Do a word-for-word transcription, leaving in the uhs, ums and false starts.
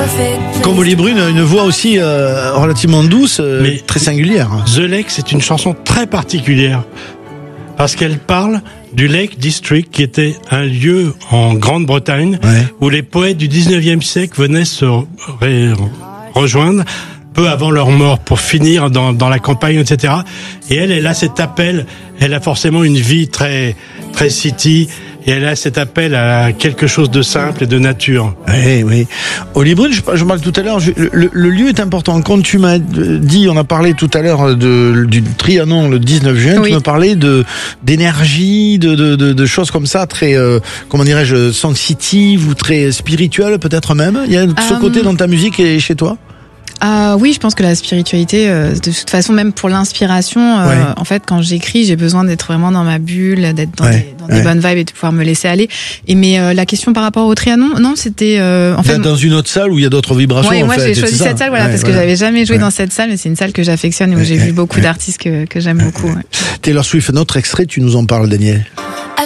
Comme Oli Brune, une voix aussi euh, relativement douce, euh, mais très singulière. The Lake, c'est une chanson très particulière parce qu'elle parle du Lake District, qui était un lieu en Grande-Bretagne ouais. où les poètes du dix-neuvième siècle venaient se re- rejoindre peu avant leur mort pour finir dans, dans la campagne, et cetera. Et elle, elle a cet appel, elle a forcément une vie très, très city, et elle a cet appel à quelque chose de simple et de nature. Oui, oui. Oli Brune, je, je parle tout à l'heure, je, le, le lieu est important. Quand tu m'as dit, on a parlé tout à l'heure de, du Trianon le dix-neuf juin, oui. tu m'as parlé de, d'énergie, de, de, de, de choses comme ça, très, euh, comment dirais-je, sensitives ou très spirituelles peut-être même. Il y a ce um... côté dans ta musique et chez toi? Ah oui, je pense que la spiritualité, euh, de toute façon, même pour l'inspiration, euh, ouais. en fait, quand j'écris, j'ai besoin d'être vraiment dans ma bulle, d'être dans, ouais. des, dans ouais. des bonnes vibes et de pouvoir me laisser aller. Et mais euh, la question par rapport au Trianon, non, c'était euh, en fait dans une autre salle où il y a d'autres vibrations. Ouais, en moi fait, j'ai choisi cette salle, voilà, ouais, parce voilà. que j'avais jamais joué ouais. dans cette salle, mais c'est une salle que j'affectionne et où ouais. j'ai vu beaucoup ouais. d'artistes que que j'aime beaucoup. Ouais. Taylor Swift, notre extrait, tu nous en parles, Daniel.